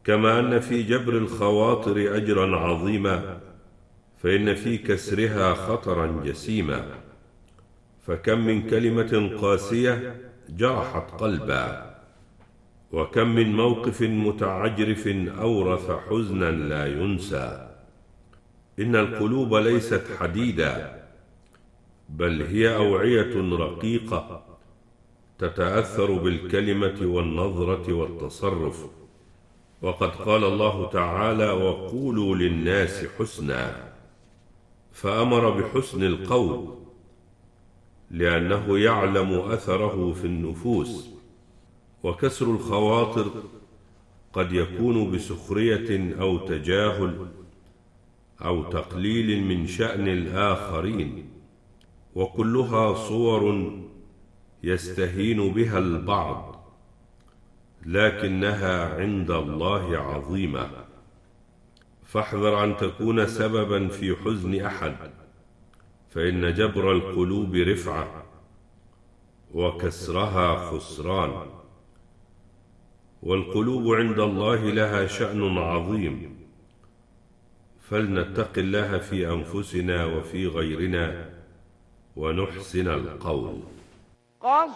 كما أن في جبر الخواطر أجرا عظيما، فإن في كسرها خطرا جسيما. فكم من كلمة قاسية جرحت قلبا، وكم من موقف متعجرف أورث حزنا لا ينسى. إن القلوب ليست حديدا، بل هي أوعية رقيقة تتأثر بالكلمة والنظرة والتصرف. وقد قال الله تعالى: وقولوا للناس حسنا، فأمر بحسن القول لأنه يعلم أثره في النفوس. وكسر الخواطر قد يكون بسخرية أو تجاهل أو تقليل من شأن الآخرين، وكلها صور يستهين بها البعض، لكنها عند الله عظيمة. فاحذر أن تكون سببا في حزن أحد، فإن جبر القلوب رفعة وكسرها خسران. والقلوب عند الله لها شأن عظيم، فلنتق الله في أنفسنا وفي غيرنا ونحسن القول.